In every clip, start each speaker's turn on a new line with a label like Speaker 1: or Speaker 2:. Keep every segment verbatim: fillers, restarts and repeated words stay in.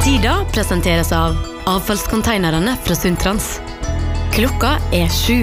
Speaker 1: Sida presenteres av avfallskonteinerne fra Sundtrans. Klokka er sju.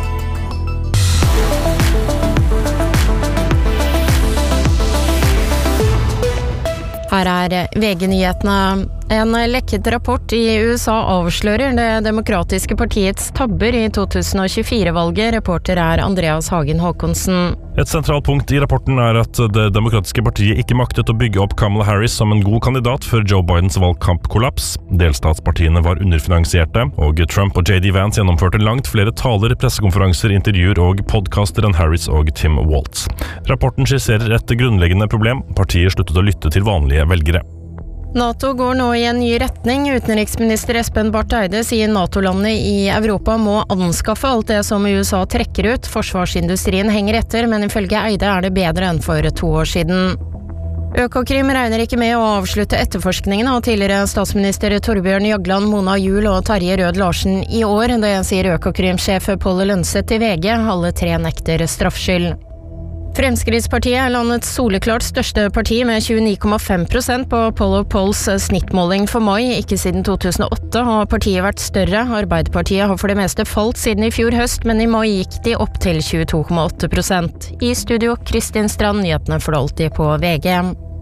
Speaker 2: Her er V G-nyhetene. En lekket rapport i U S A avslører det demokratiske partiets tabber i to tusen tjuefire-valget. Reporter er Andreas Hagen Håkonsen.
Speaker 3: Et sentralt punkt i rapporten er at det demokratiske partiet ikke maktet å bygge opp Kamala Harris som en god kandidat før Joe Bidens valgkampkollaps. Delstatspartiene var underfinansierte, og Trump og J D Vance gjennomførte langt flere taler, pressekonferanser, intervjuer og podcaster enn Harris og Tim Walz. Rapporten skisserer et grunnleggende problem. Partiet sluttet å lytte til vanlige velgere.
Speaker 2: NATO går nå i en ny retning. Utenriksminister Espen Barth Eide sier NATO-landene i Europa må anskaffe alt det som U S A trekker ut. Forsvarsindustrien henger etter, men ifølge Eide er det bedre enn for to år siden. Økokrim regner ikke med å avslutte etterforskningen av tidligere statsminister Torbjørn Jagland, Mona Juel og Terje Rød Larsen i år. Det sier Økokrim-sjef Pål Lønseth i V G. Alle tre nekter straffskyld. Fremskrittspartiet er landets soleklart største parti med tjueni komma fem prosent på Poll of Polls snittmåling for mai. Ikke siden to tusen og åtte har partiet vært større. Arbeiderpartiet har for det meste falt siden i fjor høst, men i mai gikk de opp til tjueto komma åtte prosent. I studio, Kristin Strand, nyhetene for alltid på V G.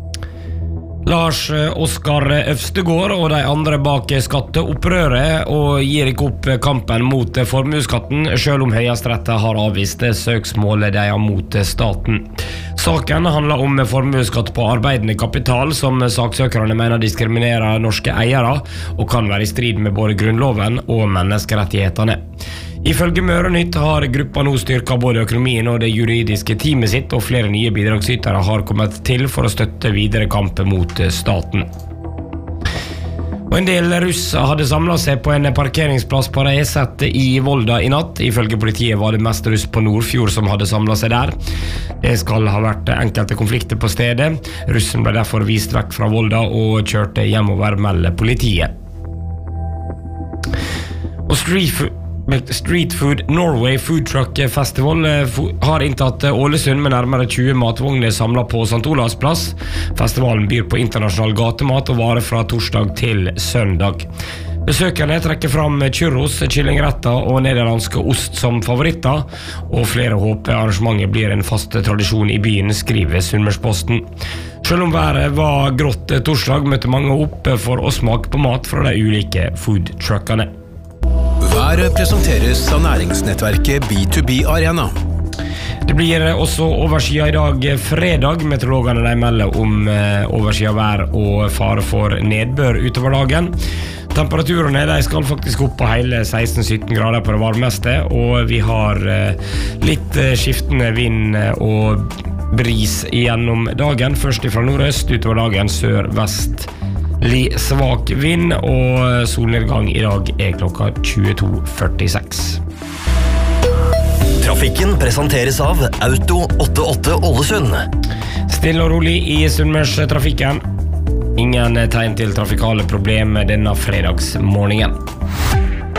Speaker 4: Lars Oskar Øvstegård og de andre bak skatteopprøret og gir ikke opp kampen mot formueskatten, selv om Høyesterett har avvist søksmålet de har mot staten. Saken handler om formueskatt på arbeidende kapital, som saksøkerne mener diskriminerer norske eiere og kan være i strid med både grunnloven og menneskerettighetene. Ifølge Møre-Nytt har gruppa nå styrket både økonomien og det juridiske teamet sitt, og flere nye bidragsytere har kommet til for å støtte videre kamp mot staten. Og en del russ hadde samlet seg på en parkeringsplass på Reiset i Volda i natt. Ifølge politiet var det mest russ på Nordfjord som hadde samlet seg der. Det skal ha vært enkelte konflikter på stedet. Russen ble derfor vist vekk fra Volda og kjørte hjemover, melder politiet. Og Street Street Food Norway Food Truck Festival har inntatt Ålesund med nærmere tjue matvogner samlet på Sankt Olavs plass. Festivalen byr på internasjonal gatemat og varer fra torsdag til søndag. Besøkerne trekker fram churros, kyllingretter og nederlandske ost som favoritter, og flere håper arrangementet blir en fast tradisjon i byen, skriver Sunnmørsposten. Selv om været var grått torsdag, møtte mange opp for å smake på mat fra de ulike foodtruckene.
Speaker 5: Været presenteres av næringsnettverket B to B Arena.
Speaker 4: Det blir også overskyet i dag fredag. Meteorologene de melder om overskyet vær og fare for nedbør utover dagen. Temperaturene de skal faktisk opp på hele seksten til sytten grader på det varmeste, og vi har litt skiftende vind og bris gjennom dagen. Først fra nordøst, utover dagen sør-vest. Litt svak vind, og solnedgang i dag er klokka tjueto førtiseks.
Speaker 6: Trafikken presenteres av Auto åttiåtte Ålesund.
Speaker 4: Stille og rolig i Sunnmørstrafikken. Ingen tegn til trafikale problemer denne fredagsmorgenen.